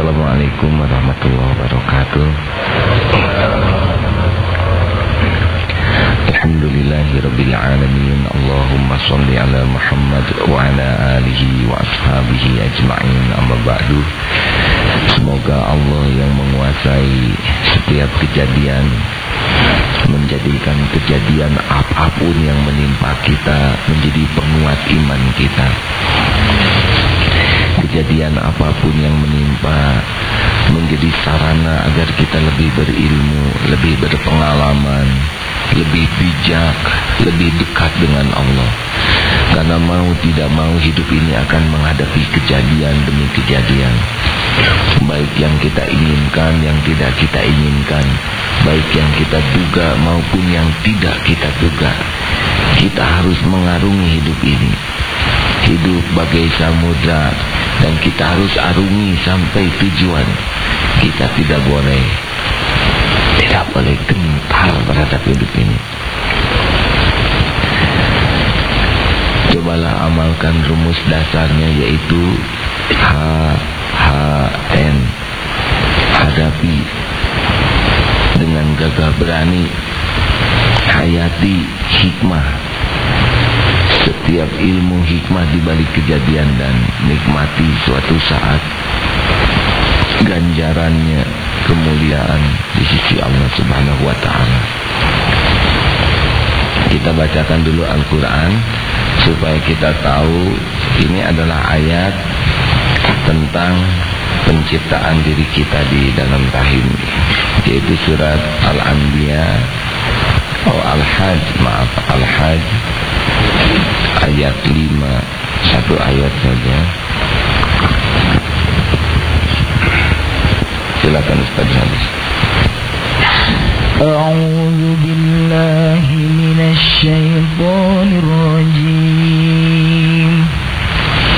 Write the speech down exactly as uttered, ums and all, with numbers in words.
Assalamualaikum warahmatullahi wabarakatuh. Alhamdulillahirabbil alamin. Allahumma shalli ala Muhammad wa ala alihi wa ashabihi ajma'in. Amma ba'du. Semoga Allah yang menguasai setiap kejadian menjadikan kejadian apapun yang menimpa kita menjadi penguat iman kita. Kejadian apapun yang menimpa menjadi sarana agar kita lebih berilmu, lebih berpengalaman, lebih bijak, lebih dekat dengan Allah. Karena mau tidak mau hidup ini akan menghadapi kejadian demi kejadian, baik yang kita inginkan, yang tidak kita inginkan, baik yang kita duga maupun yang tidak kita duga. Kita harus mengarungi hidup ini. Hidup bagai samudra dan kita harus arungi sampai tujuan. Kita tidak boleh Tidak boleh gentar terhadap hidup ini. Cobalah amalkan rumus dasarnya, yaitu H H N. Hadapi dengan gagah berani, hayati hikmah. Setiap ilmu hikmah di balik kejadian dan nikmati suatu saat ganjarannya, kemuliaan di sisi Allah Subhanahu wa taala. Kita bacakan dulu Al-Qur'an supaya kita tahu ini adalah ayat tentang penciptaan diri kita di dalam rahim, yaitu surat Al-Anbiya oh Al-Hajj, maaf Al-Hajj ayat lima, satu ayat saja. Silakan Ustaz Halis. A'udzu billahi minasy syaithanir rajim.